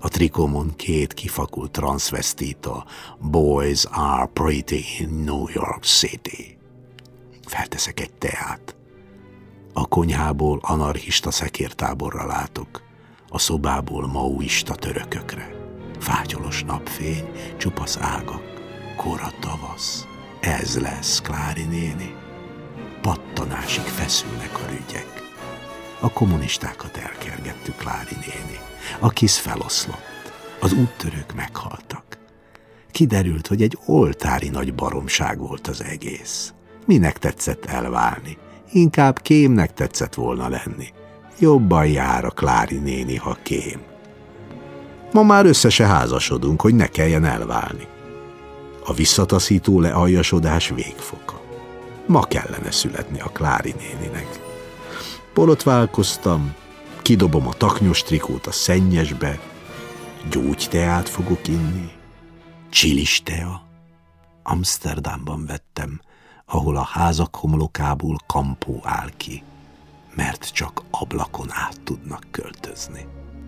A trikómon 2 kifakult transvestita, Boys are pretty in New York City. Felteszek egy teát. A konyhából anarchista szekértáborra látok, a szobából maoista törökökre. Fátyolos napfény, csupasz ágak, kora tavasz. Ez lesz, Klári néni. Pattanásig feszülnek a rügyek. A kommunistákat elkergettük, Klári néni. A KISZ feloszlott. Az úttörők meghaltak. Kiderült, hogy egy oltári nagy baromság volt az egész. Minek tetszett elválni? Inkább kémnek tetszett volna lenni. Jobban jár a Klári néni, ha kém. Ma már össze se házasodunk, hogy ne kelljen elválni. A visszataszító lealjasodás végfoka. Ma kellene születni a Klári néninek. Borotválkoztam, kidobom a taknyos trikót a szennyesbe, gyógyteát fogok inni, csilis tea. Amsterdamban vettem, ahol a házak homlokából kampó áll ki, mert csak ablakon át tudnak költözni.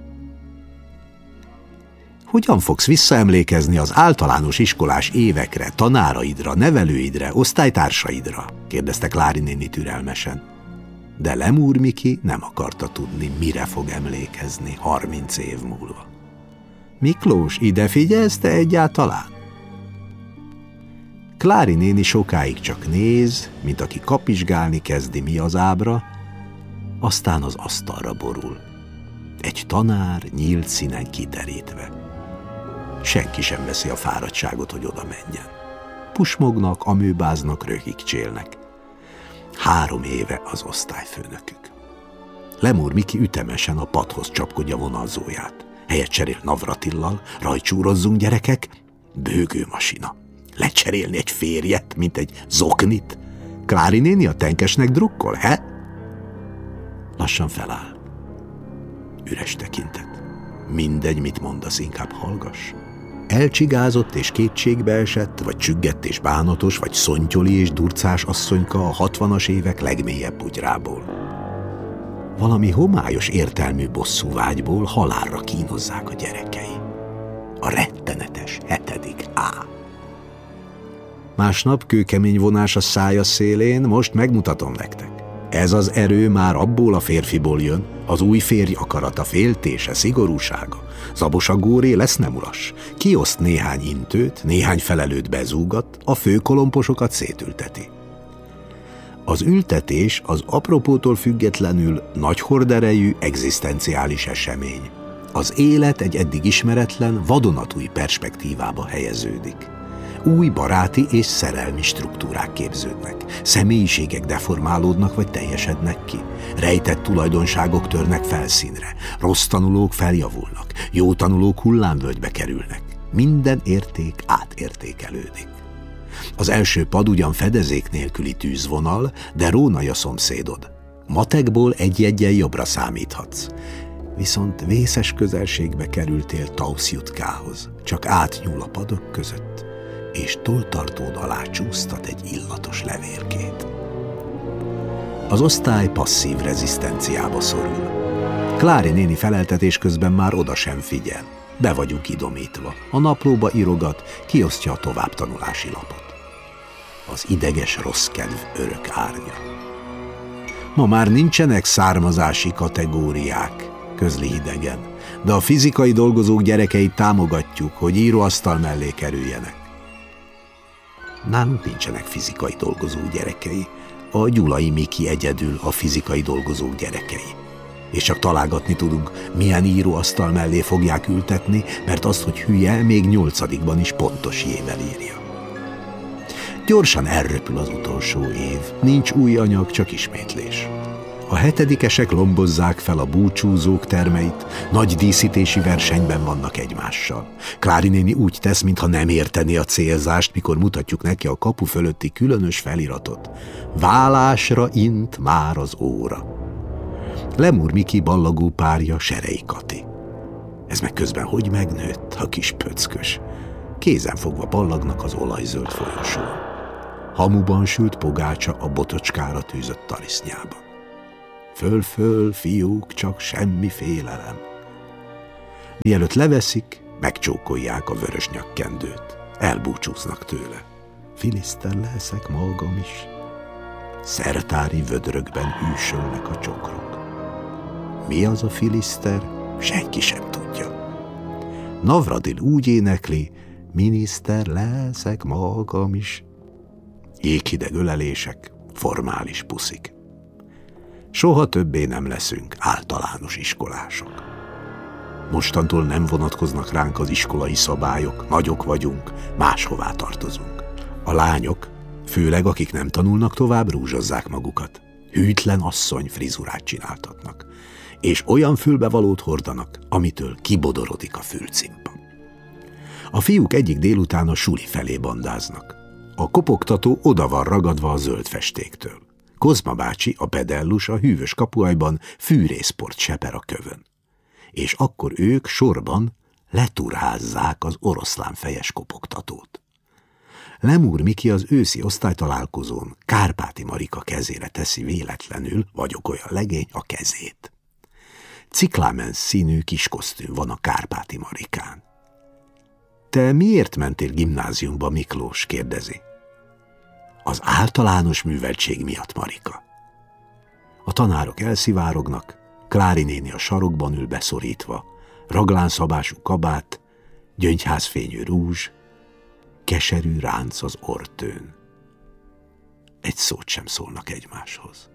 Hogyan fogsz visszaemlékezni az általános iskolás évekre, tanáraidra, nevelőidre, osztálytársaidra? Kérdezte Klári néni türelmesen. De Lemúr Miki nem akarta tudni, mire fog emlékezni 30 év múlva. Miklós, ide figyelsz te egyáltalán? Klári néni sokáig csak néz, mint aki kapizsgálni kezdi, mi az ábra, aztán az asztalra borul. Egy tanár nyílt színen kiterítve. Senki sem veszi a fáradtságot, hogy oda menjen. Pusmognak, amőbáznak, röhigcsélnek. 3 éve az osztályfőnökük. Lemúr Miki ütemesen a padhoz csapkodja vonalzóját. Helyet cserél Navratillal, rajcsúrozzunk gyerekek, bőgőmasina. Lecserélni egy férjet, mint egy zoknit? Klári néni a tenkesnek drukkol, he? Lassan feláll. Üres tekintet. Mindegy, mit mondasz, inkább hallgass. Elcsigázott és kétségbe esett, vagy csüggett és bánatos, vagy szontyoli és durcás asszonyka a 60-as évek legmélyebb bugyrából. Valami homályos értelmű bosszúvágyból halálra kínozzák a gyerekei. A rettenetes 7. A. Másnap kőkemény vonás a szája szélén, most megmutatom nektek. Ez az erő már abból a férfiból jön, az új férj akarata, féltése, szigorúsága. Zabos a góré lesz nem uras. Kioszt néhány intőt, néhány felelőt bezúgat, a főkolomposokat szétülteti. Az ültetés az apropótól függetlenül nagy horderejű, egzisztenciális esemény. Az élet egy eddig ismeretlen, vadonatúj perspektívába helyeződik. Új baráti és szerelmi struktúrák képződnek, személyiségek deformálódnak vagy teljesednek ki, rejtett tulajdonságok törnek felszínre, rossz tanulók feljavulnak, jó tanulók hullámvölgybe kerülnek, minden érték átértékelődik. Az első pad ugyan fedezék nélküli tűzvonal, de rónai a szomszédod. Matekból egy-egyen jobbra számíthatsz. Viszont vészes közelségbe kerültél Tausz Jutkához, csak átnyúl a padok között, és tolltartód alá csúsztat egy illatos levélkét. Az osztály passzív rezisztenciába szorul. Klári néni feleltetés közben már oda sem figyel. Be vagyunk idomítva. A naplóba írogat, kiosztja a továbbtanulási lapot. Az ideges rossz kedv örök árnya. Ma már nincsenek származási kategóriák, közli hidegen, de a fizikai dolgozók gyerekeit támogatjuk, hogy íróasztal mellé kerüljenek. Nálunk nincsenek fizikai dolgozók gyerekei, a Gyulai Miki egyedül a fizikai dolgozók gyerekei. És csak találgatni tudunk, milyen íróasztal mellé fogják ültetni, mert azt, hogy hülye, még 8-ban is pontos jével írja. Gyorsan elröpül az utolsó év, nincs új anyag, csak ismétlés. A 7-esek lombozzák fel a búcsúzók termeit, nagy díszítési versenyben vannak egymással. Klári néni úgy tesz, mintha nem értené a célzást, mikor mutatjuk neki a kapu fölötti különös feliratot. Válásra int már az óra. Lemúr Miki ballagó párja Serei Kati. Ez meg közben hogy megnőtt, a kis pöckös. Kézen fogva ballagnak az olajzöld folyosón. Hamuban sült pogácsa a botocskára tűzött tarisznyában. Föl-föl, fiúk, csak semmi félelem. Mielőtt leveszik, megcsókolják a vörös nyakkendőt. Elbúcsúznak tőle. Filiszter leszek magam is. Szertári vödrökben űsölnek a csokrok. Mi az a filiszter? Senki sem tudja. Navradil úgy énekli, miniszter leszek magam is. Jéghideg ölelések, formális puszik. Soha többé nem leszünk általános iskolások. Mostantól nem vonatkoznak ránk az iskolai szabályok, nagyok vagyunk, máshová tartozunk. A lányok, főleg akik nem tanulnak tovább, rúzsozzák magukat. Hűtlen asszony frizurát csináltatnak, és olyan fülbevalót hordanak, amitől kibodorodik a fülcimpa. A fiúk egyik délután a suli felé bandáznak. A kopogtató oda van ragadva a zöld festéktől. Kozma bácsi, a pedellus a hűvös kapuajban fűrészport seper a kövön. És akkor ők sorban leturázzák az oroszlánfejes kopogtatót. Lemúr Miki az őszi osztálytalálkozón Kárpáti Marika kezére teszi véletlenül, vagyok olyan legény, a kezét. Ciklámens színű kis kosztüm van a Kárpáti Marikán. Te miért mentél gimnáziumba, Miklós? Kérdezi. Az általános műveltség miatt, Marika. A tanárok elszivárognak, Klári néni a sarokban ül beszorítva, raglánszabású kabát, gyöngyházfényű rúzs, keserű ránc az orrtőn. Egy szót sem szólnak egymáshoz.